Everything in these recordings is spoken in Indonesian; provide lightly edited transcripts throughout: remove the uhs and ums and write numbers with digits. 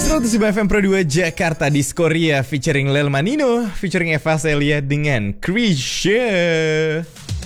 105 FM Pro 2 Jakarta di Skoria featuring Lel Manino, featuring Eva Celia dengan Krisya.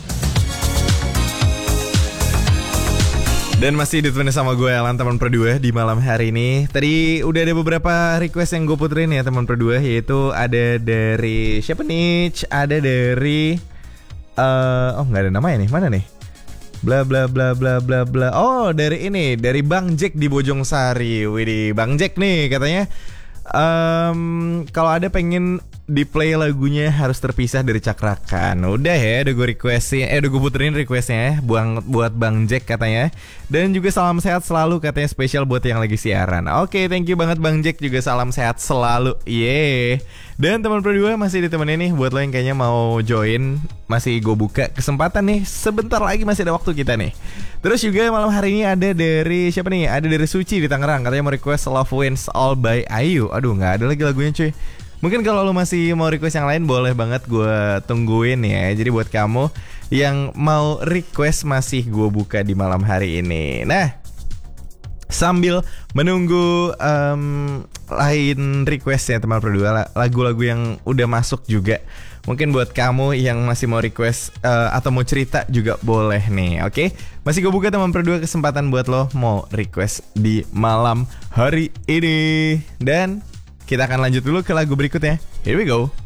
Dan masih ditemani sama gue Alan, teman Pro 2 di malam hari ini. Tadi udah ada beberapa request yang gue puterin ya teman Pro 2, yaitu ada dari siapa nih? Ada dari nggak ada namanya nih, mana nih? Bla bla bla bla bla bla. Oh, dari ini, dari Bang Jack di Bojong Sari. Widih, Bang Jack nih katanya kalau ada pengen di play lagunya harus terpisah dari Cakrakan. Udah ya, udah gue requestin, udah gue puterin requestnya ya, buat Bang Jack katanya. Dan juga salam sehat selalu katanya, spesial buat yang lagi siaran. Oke, thank you banget Bang Jack, juga salam sehat selalu. Dan teman Pro 2 masih ditemenin nih, buat lo yang kayaknya mau join, masih gue buka kesempatan nih, sebentar lagi masih ada waktu kita nih. Terus juga malam hari ini ada dari siapa nih? Ada dari Suci di Tangerang, katanya mau request Love Wins All by Ayu. Aduh, nggak ada lagi lagunya cuy. Mungkin kalau lo masih mau request yang lain, boleh banget gue tungguin ya. Jadi buat kamu yang mau request, masih gue buka di malam hari ini. Nah, sambil menunggu lain request ya teman Pro 2, lagu-lagu yang udah masuk juga, mungkin buat kamu yang masih mau request atau mau cerita juga boleh nih. Oke, masih gue buka teman Pro 2 kesempatan buat lo mau request di malam hari ini. Dan kita akan lanjut dulu ke lagu berikutnya. Here we go.